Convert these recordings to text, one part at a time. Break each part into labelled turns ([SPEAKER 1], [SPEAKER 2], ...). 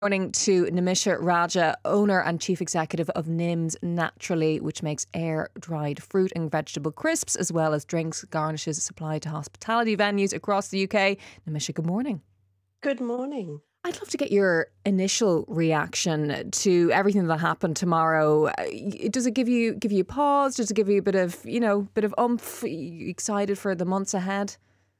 [SPEAKER 1] Morning to Nimisha Raja, owner and chief executive of Nims Naturally, which makes air-dried fruit and vegetable crisps, as well as drinks, garnishes supplied to hospitality venues across the UK. Nimisha, good morning.
[SPEAKER 2] Good morning.
[SPEAKER 1] I'd love to get your initial reaction to everything that happened tomorrow. Does it give you pause? Does it give you a bit of oomph? Are you excited for the months ahead?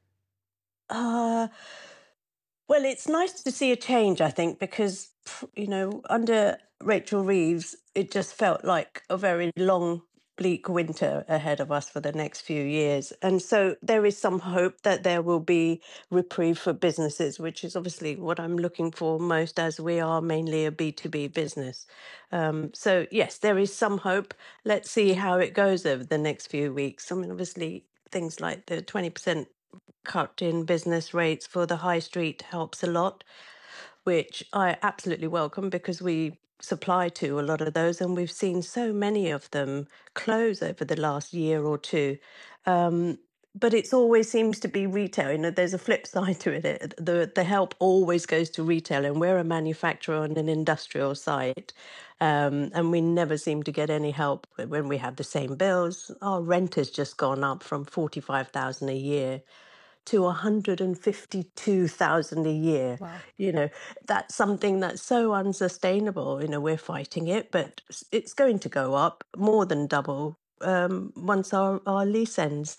[SPEAKER 2] Well, it's nice to see a change, I think, because, under Rachel Reeves, it just felt like a very long, bleak winter ahead of us for the next few years. And so there is some hope that there will be reprieve for businesses, which is obviously what I'm looking for most, as we are mainly a B2B business. So, yes, there is some hope. Let's see how it goes over the next few weeks. I mean, obviously, things like the 20% cut in business rates for the high street helps a lot, which I absolutely welcome because we supply to a lot of those, and we've seen so many of them close over the last year or two. Um, but it's always seems to be retail. There's a flip side to it. The help always goes to retail, and we're a manufacturer on an industrial site, and we never seem to get any help when we have the same bills. Our rent has just gone up from 45,000 a year to 152,000 a year.
[SPEAKER 1] Wow.
[SPEAKER 2] That's something that's so unsustainable. We're fighting it, but it's going to go up more than double once our lease ends.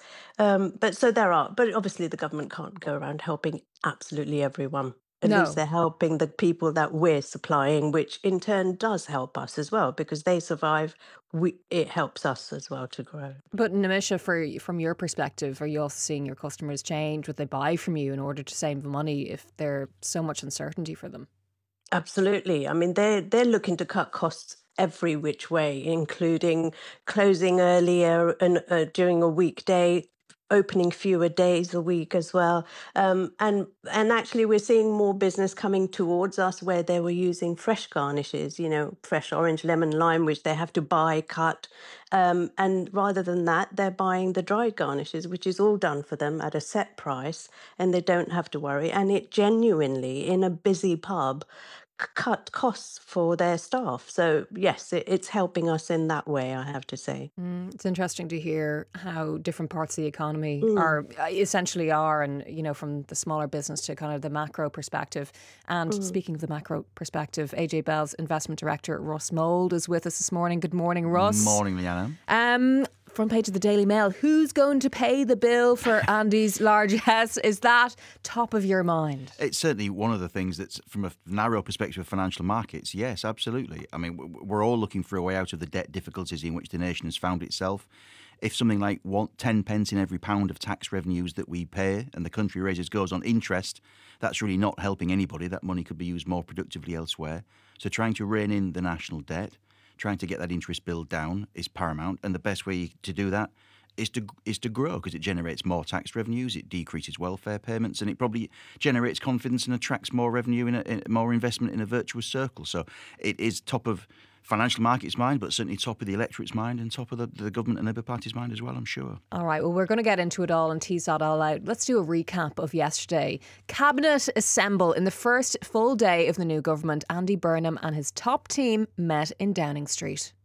[SPEAKER 2] But obviously the government can't go around helping absolutely everyone. At least
[SPEAKER 1] No.
[SPEAKER 2] they're helping the people that we're supplying, which in turn does help us as well because they survive. It helps us as well to grow.
[SPEAKER 1] But Nimisha, from your perspective, are you also seeing your customers change what they buy from you in order to save money if there's so much uncertainty for them?
[SPEAKER 2] Absolutely. I mean, they're looking to cut costs every which way, including closing earlier and during a weekday, opening fewer days a week as well. And actually, we're seeing more business coming towards us where they were using fresh garnishes, fresh orange, lemon, lime, which they have to buy, cut. And rather than that, they're buying the dried garnishes, which is all done for them at a set price, and they don't have to worry. And it genuinely, in a busy pub, cut costs for their staff. So yes, it's helping us in that way, I have to say.
[SPEAKER 1] It's interesting to hear how different parts of the economy
[SPEAKER 2] Mm,
[SPEAKER 1] are and from the smaller business to kind of the macro perspective. And
[SPEAKER 2] mm.
[SPEAKER 1] speaking of the macro perspective, AJ Bell's investment director Russ Mould is with us this morning. Good morning, Russ.
[SPEAKER 3] Morning, Leanna.
[SPEAKER 1] Front page of the Daily Mail. Who's going to pay the bill for Andy's largesse? Is that top of your mind?
[SPEAKER 3] It's certainly one of the things that's, from a narrow perspective of financial markets, yes, absolutely. I mean, we're all looking for a way out of the debt difficulties in which the nation has found itself. If something like 10 pence in every pound of tax revenues that we pay and the country raises goes on interest, that's really not helping anybody. That money could be used more productively elsewhere. So trying to rein in the national debt, trying to get that interest bill down is paramount. And the best way to do that is to grow, because it generates more tax revenues, it decreases welfare payments, and it probably generates confidence and attracts more revenue in more investment in a virtuous circle. So it is top of financial markets' mind, but certainly top of the electorate's mind and top of the government and Labour Party's mind as well, I'm sure.
[SPEAKER 1] All right, well, we're going to get into it all and tease that all out. Let's do a recap of yesterday. Cabinet assemble in the first full day of the new government. Andy Burnham and his top team met in Downing Street.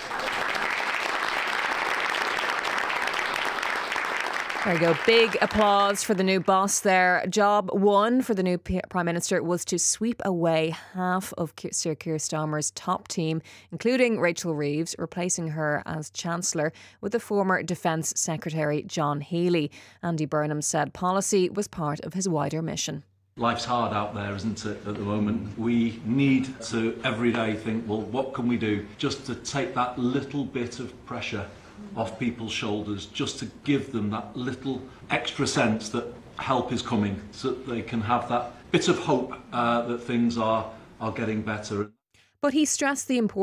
[SPEAKER 1] There you go. Big applause for the new boss there. Job one for the new Prime Minister was to sweep away half of Sir Keir Starmer's top team, including Rachel Reeves, replacing her as Chancellor with the former Defence Secretary John Healey. Andy Burnham said policy was part of his wider mission.
[SPEAKER 4] Life's hard out there, isn't it, at the moment? We need to every day think, well, what can we do just to take that little bit of pressure off people's shoulders, just to give them that little extra sense that help is coming, so that they can have that bit of hope that things are getting better.
[SPEAKER 1] But he stressed the importance